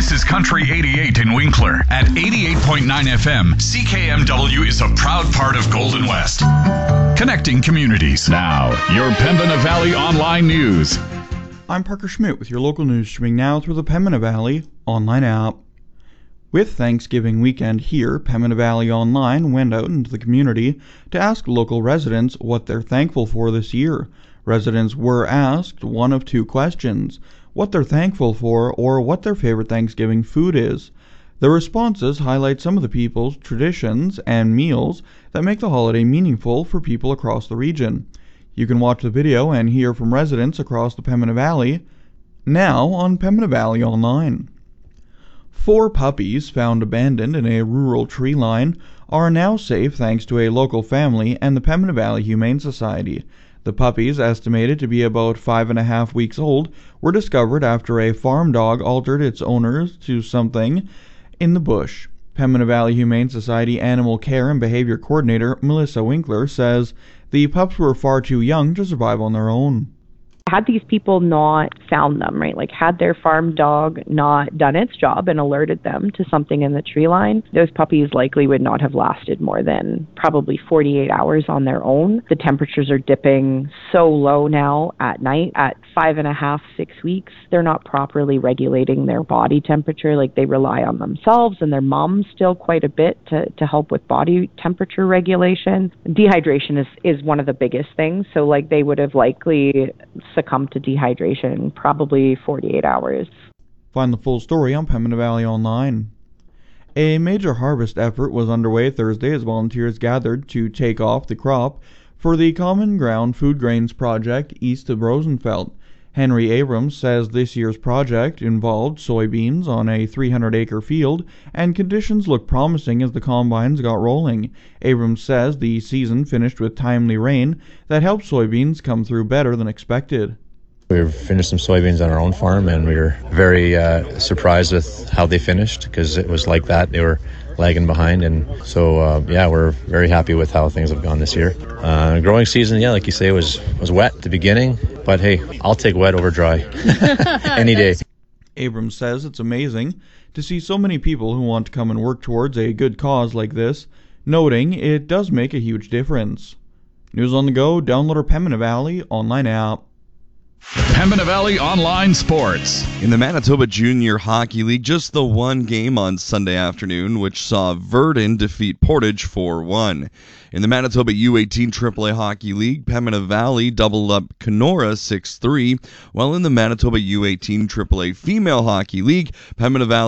This is Country 88 in Winkler. At 88.9 FM, CKMW is a proud part of Golden West. Connecting communities. Now, your Pembina Valley Online News. I'm Parker Schmidt with your local news, streaming now through the Pembina Valley Online app. With Thanksgiving weekend here, Pembina Valley Online went out into the community to ask local residents what they're thankful for this year. Residents were asked one of two questions: what they're thankful for, or what their favorite Thanksgiving food is. The responses highlight some of the people's traditions and meals that make the holiday meaningful for people across the region. You can watch the video and hear from residents across the Pembina Valley now on Pembina Valley Online. 4 puppies found abandoned in a rural tree line are now safe thanks to a local family and the Pembina Valley Humane Society. The puppies, estimated to be about 5.5 weeks old, were discovered after a farm dog altered its owners to something in the bush. Pembina Valley Humane Society Animal Care and Behavior Coordinator Melissa Winkler says the pups were far too young to survive on their own. Had these people not found them, right, like had their farm dog not done its job and alerted them to something in the tree line, those puppies likely would not have lasted more than probably 48 hours on their own. The temperatures are dipping so low now at night at 5.5, 6 weeks. They're not properly regulating their body temperature. Like, they rely on themselves and their moms still quite a bit to help with body temperature regulation. Dehydration is one of the biggest things. So like, they would have likely succumb to dehydration probably 48 hours. Find the full story on Pembina Valley Online. A major harvest effort was underway Thursday as volunteers gathered to take off the crop for the Common Ground Food Grains project east of Rosenfeld. Henry Abrams says this year's project involved soybeans on a 300-acre field, and conditions look promising as the combines got rolling. Abrams says the season finished with timely rain that helped soybeans come through better than expected. We finished some soybeans on our own farm, and we were very surprised with how they finished, because it was like that. They were lagging behind, and so we're very happy with how things have gone this year. Growing season, like you say, was wet at the beginning, but hey, I'll take wet over dry any day. Abrams says it's amazing to see so many people who want to come and work towards a good cause like this, noting it does make a huge difference. News on the go, download our Pembina Valley Online app. Pembina Valley Online Sports. In the Manitoba Junior Hockey League, just the one game on Sunday afternoon, which saw Verdun defeat Portage 4-1. In the Manitoba U18 AAA Hockey League, Pembina Valley doubled up Kenora 6-3, while in the Manitoba U18 AAA Female Hockey League, Pembina Valley